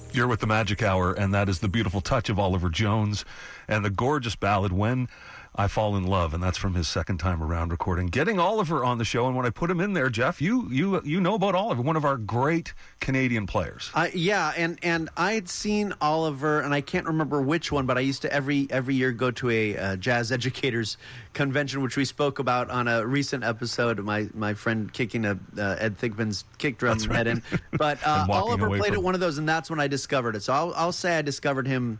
You're with the Magic Hour, and that is the beautiful touch of Oliver Jones and the gorgeous ballad, When I Fall in Love, and that's from his second time around recording. Getting Oliver on the show, and when I put him in there, Jeff, you know about Oliver, one of our great Canadian players. Yeah, and I'd seen Oliver, and I can't remember which one, but I used to every year go to a jazz educators convention, which we spoke about on a recent episode. My friend kicking Ed Thigpen's kick drum head in. But Oliver played at one of those, and that's when I discovered it. So I'll say I discovered him